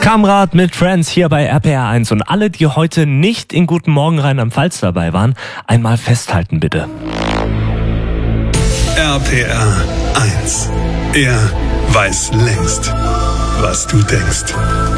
Kamrat mit Friends hier bei RPR 1 und alle, die heute nicht in Guten Morgen Rheinland-Pfalz dabei waren, einmal festhalten bitte. RPR 1. Er weiß längst, was du denkst.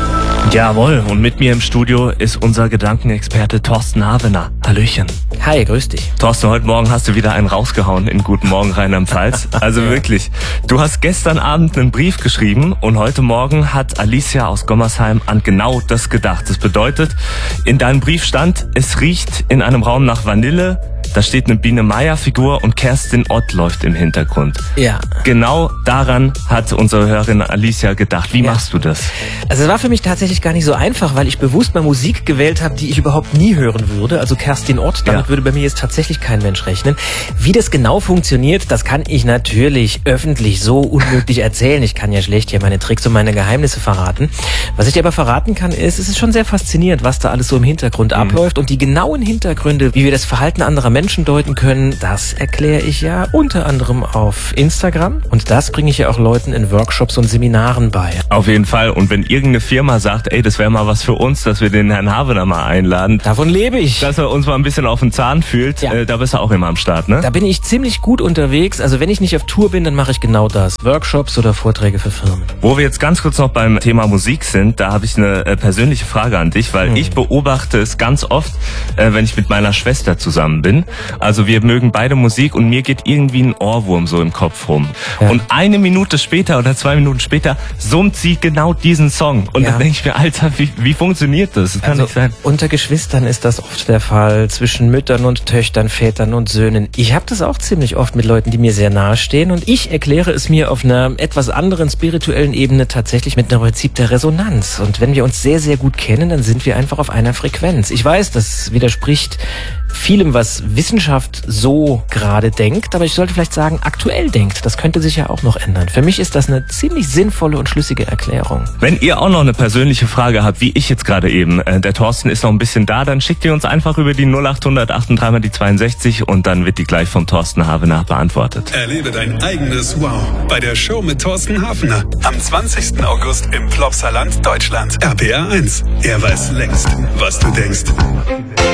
Jawohl, und mit mir im Studio ist unser Gedankenexperte Thorsten Havener. Hallöchen. Hi, grüß dich. Thorsten, heute Morgen hast du wieder einen rausgehauen in Guten Morgen Rheinland-Pfalz. Also wirklich, du hast gestern Abend einen Brief geschrieben und heute Morgen hat Alicia aus Gommersheim an genau das gedacht. Das bedeutet, in deinem Brief stand, es riecht in einem Raum nach Vanille, da steht eine Biene-Meier-Figur und Kerstin Ott läuft im Hintergrund. Ja. Genau daran hat unsere Hörerin Alicia gedacht. Wie machst du das? Also es war für mich tatsächlich gar nicht so einfach, weil ich bewusst mal Musik gewählt habe, die ich überhaupt nie hören würde. Also Kerstin Ott, damit würde bei mir jetzt tatsächlich kein Mensch rechnen. Wie das genau funktioniert, das kann ich natürlich öffentlich so unmöglich erzählen. Ich kann ja schlecht hier meine Tricks und meine Geheimnisse verraten. Was ich dir aber verraten kann, ist, es ist schon sehr faszinierend, was da alles so im Hintergrund abläuft. Und die genauen Hintergründe, wie wir das Verhalten anderer Menschen deuten können, das erkläre ich ja unter anderem auf Instagram. Und das bringe ich ja auch Leuten in Workshops und Seminaren bei. Auf jeden Fall. Und wenn irgendeine Firma sagt, ey, das wäre mal was für uns, dass wir den Herrn Havener mal einladen. Davon lebe ich. Dass er uns mal ein bisschen auf den Zahn fühlt, da bist du auch immer am Start, ne? Da bin ich ziemlich gut unterwegs. Also wenn ich nicht auf Tour bin, dann mache ich genau das. Workshops oder Vorträge für Firmen. Wo wir jetzt ganz kurz noch beim Thema Musik sind, da habe ich eine persönliche Frage an dich, weil ich beobachte es ganz oft, wenn ich mit meiner Schwester zusammen bin. Also wir mögen beide Musik und mir geht irgendwie ein Ohrwurm so im Kopf rum. Ja. Und 1 Minute später oder 2 Minuten später summt sie genau diesen Song. Und dann denke ich mir, Alter, wie funktioniert das? Das kann nicht sein. Unter Geschwistern ist das oft der Fall, zwischen Müttern und Töchtern, Vätern und Söhnen. Ich habe das auch ziemlich oft mit Leuten, die mir sehr nahe stehen. Und ich erkläre es mir auf einer etwas anderen spirituellen Ebene tatsächlich mit einem Prinzip der Resonanz. Und wenn wir uns sehr, sehr gut kennen, dann sind wir einfach auf einer Frequenz. Ich weiß, das widerspricht vielem, was Wissenschaft so gerade denkt, aber ich sollte vielleicht sagen, aktuell denkt. Das könnte sich ja auch noch ändern. Für mich ist das eine ziemlich sinnvolle und schlüssige Erklärung. Wenn ihr auch noch eine persönliche Frage habt, wie ich jetzt gerade eben, der Thorsten ist noch ein bisschen da, dann schickt ihr uns einfach über die 0800 83 mal die 62 und dann wird die gleich vom Thorsten Havener beantwortet. Erlebe dein eigenes Wow bei der Show mit Thorsten Havener am 20. August im Plopsaland, Deutschland. RPR 1. Er weiß längst, was du denkst.